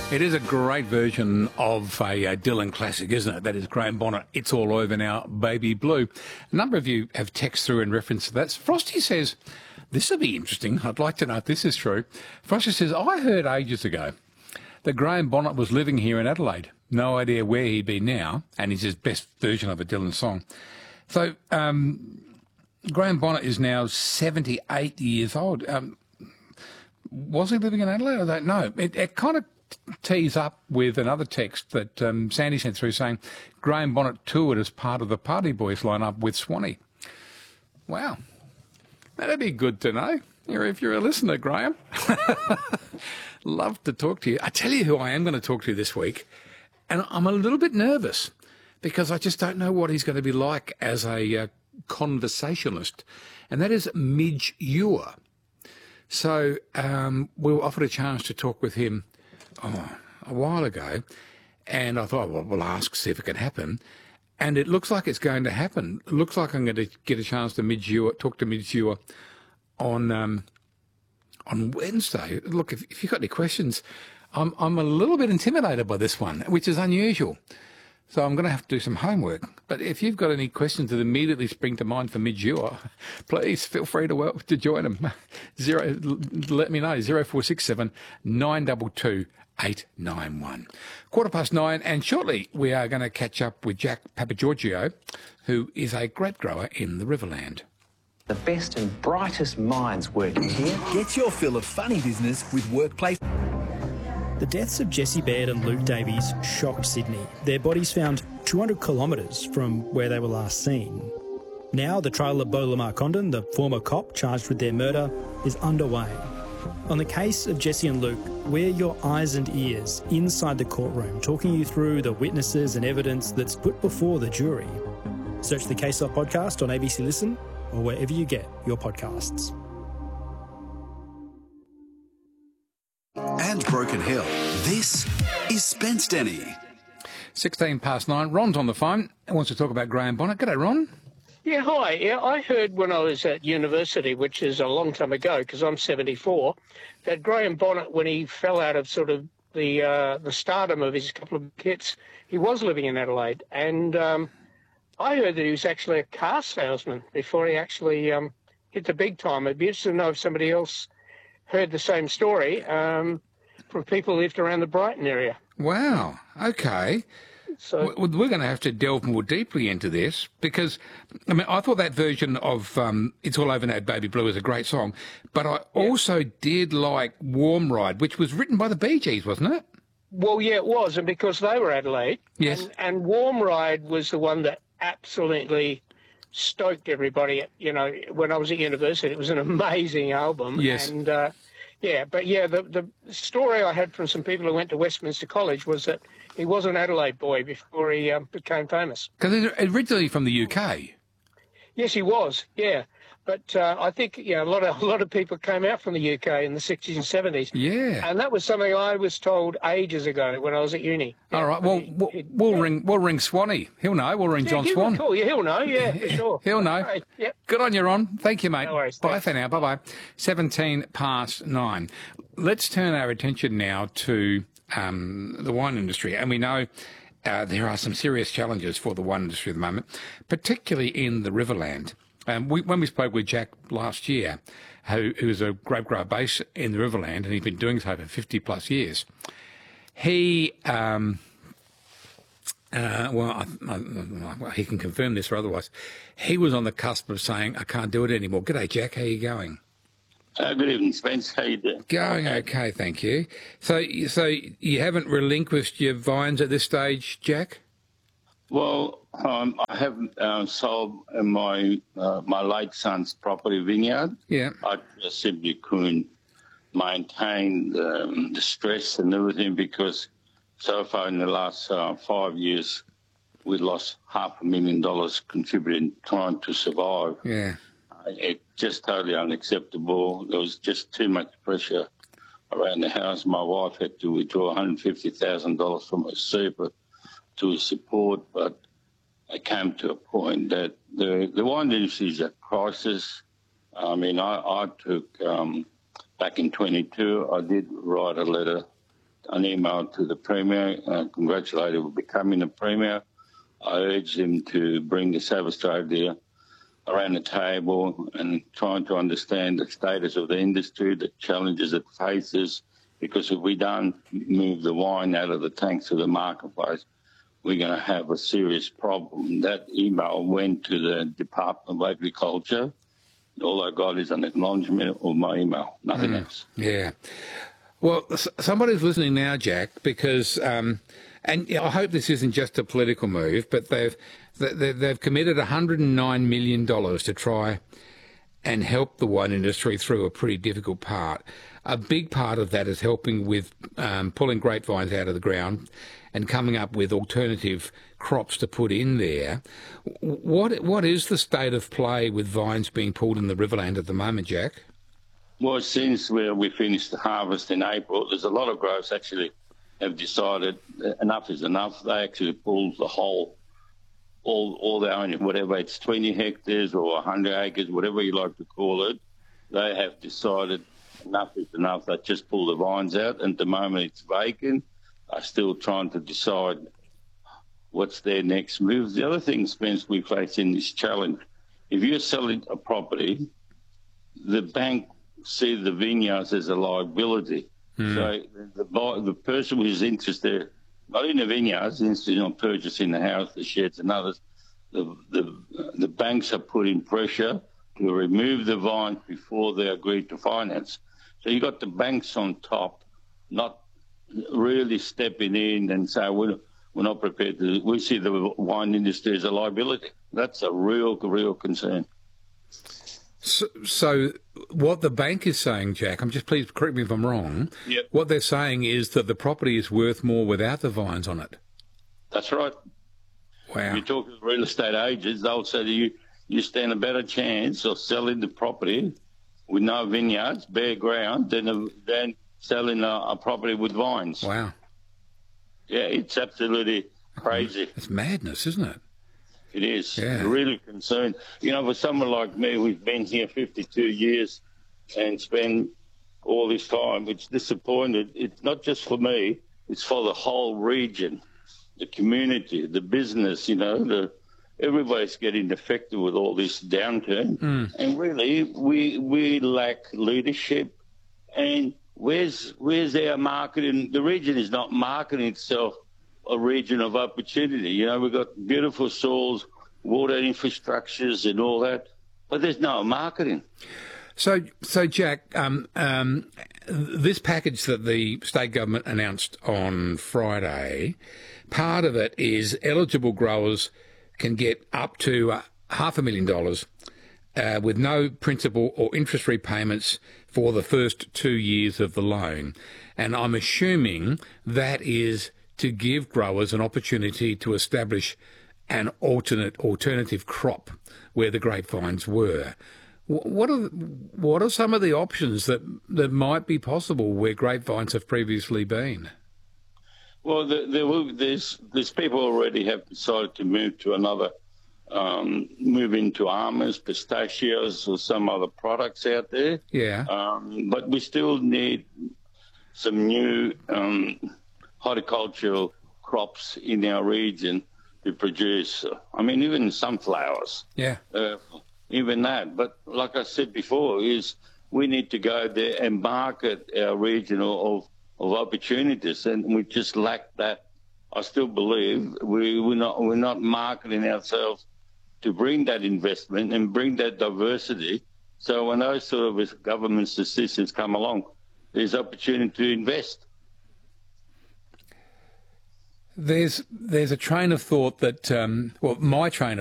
It is a great version of a Dylan classic, isn't it? That is Graham Bonnet, It's All Over Now, Baby Blue. A number of you have texted through in reference to that. Frosty says, this will be interesting. I'd like to know if this is true. Frosty says, I heard ages ago that Graham Bonnet was living here in Adelaide. No idea where he'd be now, and it's his best version of a Dylan song. So, Graham Bonnet is now 78 years old. Was he living in Adelaide? I don't know. It kind of tees up with another text that Sandy sent through saying Graham Bonnet toured as part of the Party Boys lineup with Swanee. Wow. That'd be good to know. If you're a listener, Graham. Love to talk to you. I tell you who I am going to talk to this week, and I'm a little bit nervous because I just don't know what he's going to be like as a conversationalist, and that is Midge Ure. So we were offered a chance to talk with him a while ago, and I thought, well, we'll ask, see if it can happen. And it looks like it's going to happen. It looks like I'm going to get a chance to talk to Midge Ure on Wednesday. Look, if you've got any questions, I'm a little bit intimidated by this one, which is unusual. So I'm going to have to do some homework. But if you've got any questions that immediately spring to mind for Midge Ure, please feel free to join them. Let me know, 0467 922 891. 9:15, and shortly we are going to catch up with Jack Papagiorgio, who is a grape grower in the Riverland. The best and brightest minds working here. Get your fill of funny business with Workplace. The deaths of Jesse Baird and Luke Davies shocked Sydney. Their bodies found 200 kilometres from where they were last seen. Now the trial of Beau Lamar Condon, the former cop charged with their murder, is underway. On the case of Jesse and Luke, we're your eyes and ears inside the courtroom, talking you through the witnesses and evidence that's put before the jury. Search the Case Off podcast on ABC Listen or wherever you get your podcasts. And Broken Hill, this is Spence Denny. 9:16. Ron's on the phone and wants to talk about Graham Bonnet. G'day, Ron. Yeah, hi. Yeah, I heard when I was at university, which is a long time ago because I'm 74, that Graham Bonnet, when he fell out of sort of the stardom of his couple of hits, he was living in Adelaide. And I heard that he was actually a car salesman before he actually hit the big time. I'd be interested to know if somebody else heard the same story from people who lived around the Brighton area. Wow. Okay. So We're going to have to delve more deeply into this because, I mean, I thought that version of It's All Over Now, Baby Blue is a great song, but I also did like Warm Ride, which was written by the Bee Gees, wasn't it? Well, yeah, it was, and because they were Adelaide. Yes. And Warm Ride was the one that absolutely stoked everybody. When I was at university, it was an amazing album. Yes. And, the story I had from some people who went to Westminster College was that he was an Adelaide boy before he became famous. Because he's originally from the UK. Yes, he was, yeah. But I think a lot of people came out from the UK in the 60s and 70s. Yeah. And that was something I was told ages ago when I was at uni. All right. Well, we'll ring Swanee. He'll know. We'll ring John Swan. Him a call. Yeah, he'll know. Yeah, for sure. He'll know. Right. Yep. Good on you, Ron. Thank you, mate. No worries. Bye Thanks. for now. Bye-bye. 9:17. Let's turn our attention now to the wine industry. And we know there are some serious challenges for the wine industry at the moment, particularly in the Riverland. When we spoke with Jack last year, who's a grape grower based in the Riverland, and he's been doing so for 50 plus years, he, he can confirm this or otherwise, he was on the cusp of saying, I can't do it anymore. G'day, Jack. How are you going? Good evening, Spence. How you doing? Going okay, thank you. So you haven't relinquished your vines at this stage, Jack? Well, I have sold my late son's property vineyard. Yeah. I just simply couldn't maintain the stress and everything because so far in the last 5 years we lost $500,000 contributing trying to survive. Yeah. It's just totally unacceptable. There was just too much pressure around the house. My wife had to withdraw $150,000 from her super to support, but it came to a point that the wine industry is at crisis. I mean, I took, back in 22, I did write a letter an email to the Premier, congratulated on becoming the Premier. I urged him to bring the South Australia around the table and trying to understand the status of the industry, the challenges it faces, because if we don't move the wine out of the tanks to the marketplace, we're going to have a serious problem. That email went to the Department of Agriculture. All I got is an acknowledgement of my email, nothing else. Yeah. Well, somebody's listening now, Jack, because, and I hope this isn't just a political move, but they've committed $109 million to try and help the wine industry through a pretty difficult part. A big part of that is helping with pulling grapevines out of the ground and coming up with alternative crops to put in there. What is the state of play with vines being pulled in the Riverland at the moment, Jack? Well, since we finished the harvest in April, there's a lot of growers actually have decided enough is enough. They actually pulled the whole, all their own, whatever it's 20 hectares or 100 acres, whatever you like to call it. They have decided enough is enough. They just pull the vines out, and at the moment it's vacant. Are still trying to decide what's their next move. The other thing, Spence, we face in this challenge, if you're selling a property, the bank see the vineyards as a liability. So the person who's interested, not in the vineyards, interested in purchasing the house, the sheds and others, the banks are putting pressure to remove the vines before they agree to finance. So you got the banks on top, not really stepping in and say we're not prepared to. We see the wine industry as a liability. That's a real concern. So what the bank is saying, Jack, please correct me if I'm wrong. Yep. What they're saying is that the property is worth more without the vines on it. That's right. If Wow. you talk to real estate agents, they'll say to you stand a better chance of selling the property with no vineyards, bare ground, than selling a property with vines. Wow. Yeah, it's absolutely crazy. It's madness, isn't it? It is. Yeah. Really concerned. For someone like me who's been here 52 years and spent all this time, it's disappointed. It's not just for me, it's for the whole region, the community, the business, everybody's getting affected with all this downturn. And really, we lack leadership. And where's our marketing? The region is not marketing itself a region of opportunity. We've got beautiful soils, water infrastructures and all that, but there's no marketing. So Jack, this package that the state government announced on Friday, part of it is eligible growers can get up to $500,000 with no principal or interest repayments for the first 2 years of the loan. And I'm assuming that is to give growers an opportunity to establish an alternative crop where the grapevines were. What are some of the options that might be possible where grapevines have previously been? Well, there's people already have decided to move to another, move into almonds, pistachios, or some other products out there. Yeah. But we still need some new horticultural crops in our region to produce. Even sunflowers. Yeah. Even that. But like I said before, we need to go there and market our region of opportunities, and we just lack that. I still believe we're not marketing ourselves to bring that investment and bring that diversity. So when those sort of government decisions come along, there's opportunity to invest. There's a train of thought that, my train